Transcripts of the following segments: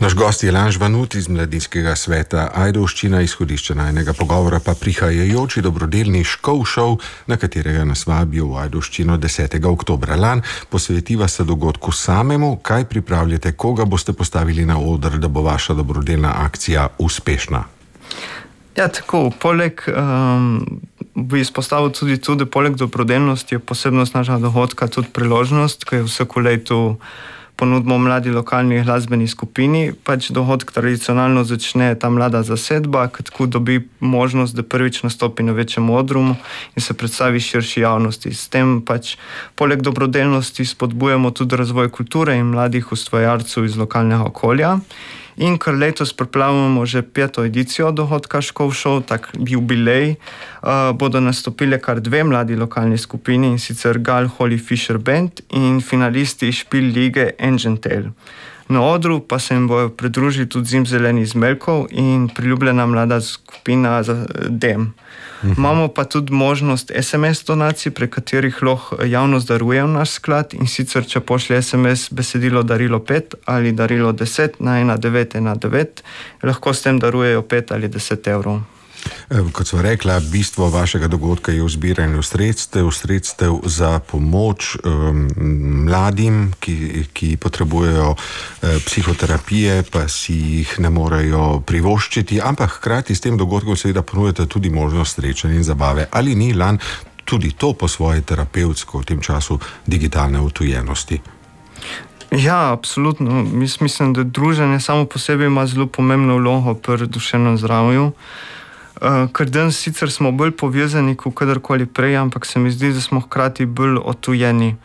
Naš gost je Lanž Vanut iz Mladinskega sveta Ajdovščina, izhodišče najnega pogovora pa prihajajoči dobrodelni škov šov, na katerega nas vabijo v Ajdovščino 10. oktobra. Lan, posvetiva se dogodku samemu, kaj pripravljate, koga boste postavili na oder, da bo vaša dobrodelna akcija uspešna? Ja, tako, poleg bi izpostavil tudi to, da poleg dobrodelnosti je posebnost našega dogodka tudi priložnost, ki je vsako leto ponudimo mladi lokalni glasbeni skupini. Pač dogodek tradicionalno začne ta mlada zasedba, ki tako dobi možnost, da prvič nastopi na večjem odru in se predstavi širši javnosti. S tem pač poleg dobrodelnosti spodbujamo tudi razvoj kulture in mladih ustvarjalcev iz lokalnega okolja. In ker letos pripravljamo že 5. edicijo dogodka Škov šov, tak jubilej, bodo nastopile kar 2 mladi lokalni skupini, in sicer Gal Holy Fisher Band in finalisti Špil lige Engine Tail. Na odru pa se jim bojo pridružili tudi Zimzeleni iz Melkov in priljubljena mlada skupina Dem. Imamo pa tudi možnost SMS donacij, prek katerih lahko javnost daruje v naš sklad, in sicer če pošlje SMS besedilo darilo 5 ali darilo 10 na 1919, lahko s tem darujejo 5 ali 10 evrov. Kot sva rekla, bistvo vašega dogodka je v zbiranju sredstev za pomoč mladim, ki potrebujejo psihoterapije, pa si jih ne morejo privoščiti, ampak hkrati s tem dogodkom seveda ponujate tudi možnost srečanja in zabave. Ali ni, Lan, tudi to po svoje terapevtsko v tem času digitalne odtujenosti? Ja, absolutno. Mislim, da druženje samo po sebi ima zelo pomembno vlogo pri duševnem zdravju. Ker danes sicer smo bolj povezani kot kadarkoli prej, ampak se mi zdi, da smo hkrati bolj odtujeni.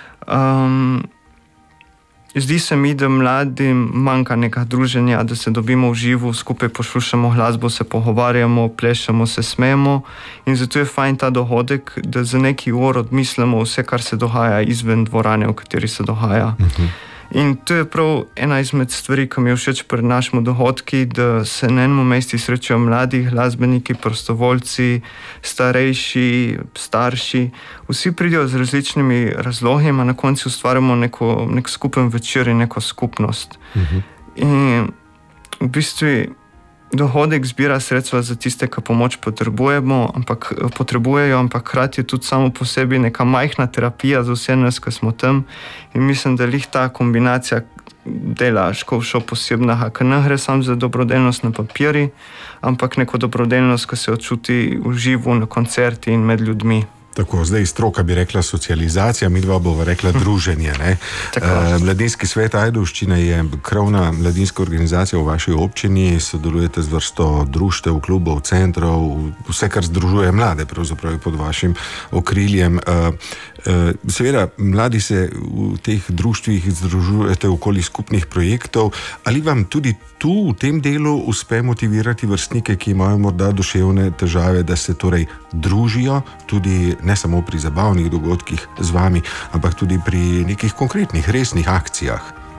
Zdi se mi, da mladim manjka nekaj druženja, da se dobimo v živo, skupaj poslušamo glasbo, se pogovarjamo, plešemo, se smejemo, in zato je fajn ta dogodek, da za neki ur odmislimo vse, kar se dogaja izven dvorane, v kateri se dogaja. In to je prav ena izmed stvari, ki mi je všeč pri našemu dogodku, da se na enem mestu srečajo mladi glasbeniki, prostovoljci, starejši, starši. Vsi pridejo z različnimi razlogi, a na koncu ustvarjamo nek skupen večer in neko skupnost. In v bistvu dogodek zbira sredstva za tiste, ki pomoč potrebujejo, ampak hkrati je tudi samo po sebi neka majhna terapija za vse nas, ki smo tam. In mislim, da lih ta kombinacija dela Škov šov posebnega, ker ne gre samo za dobrodelnost na papiri, ampak neko dobrodelnost, ki se odčuti v živo na koncerti in med ljudmi. Tako, zdaj stroka bi rekla socializacija, midva bova rekla druženje. Mladinski svet Ajdovščina je krovna mladinska organizacija v vaši občini, sodelujete z vrsto društev, klubov, centrov, vse, kar združuje mlade, pravzaprav pod vašim okriljem. Seveda, mladi se v teh društvih združujete okoli skupnih projektov. Ali vam tudi tu, v tem delu, uspe motivirati vrstnike, ki imajo morda duševne težave, da se torej družijo, tudi ne samo pri zabavnih dogodkih z vami, ampak tudi pri nekih konkretnih, resnih akcijah?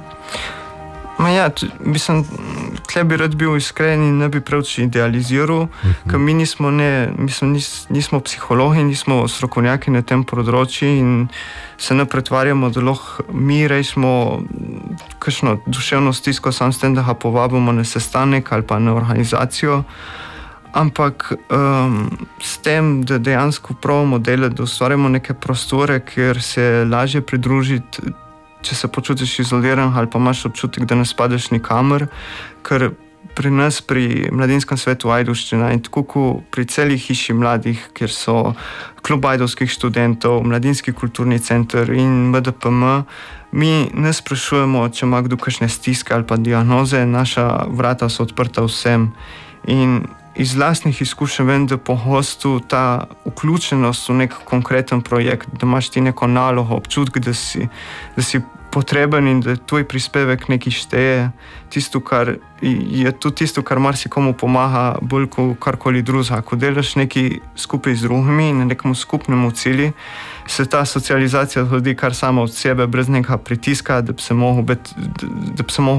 Ja, mislim, tle bi rad bil iskren in ne bi preveč idealiziral, ker mi nismo psihologi, nismo strokovnjaki na tem področju in se ne pretvarjamo, da lahko mi rešimo kakšno duševno stisko sam s tem, da ga povabimo na sestanek ali pa na organizacijo. Ampak s tem, da dejansko pravimo delati, da ustvarjamo neke prostore, kjer se lažje pridružiti, če se počutiš izoliran ali pa imaš občutek, da ne spadaš nikamor, ker pri nas, pri Mladinskem svetu Ajdovščina in tako kot pri celi hiši mladih, kjer so klub ajdovskih študentov, Mladinski kulturni center in MDPM, mi ne sprašujemo, če ima kdo kakšne stiske ali pa diagnoze, naša vrata so odprta vsem. In iz lastnih izkušenj vem, da pogosto ta vključenost v nek konkreten projekt, da imaš ti neko nalogo, občutek, da si potreben in da tvoj prispevek nekaj šteje, je tudi tisto, kar marsikomu pomaga bolj kot karkoli drugega. Ko delaš nekaj skupaj z drugimi in na nekom skupnemu cilju, se ta socializacija zgodi kar sama od sebe, brez nekega pritiska, da bi se mogel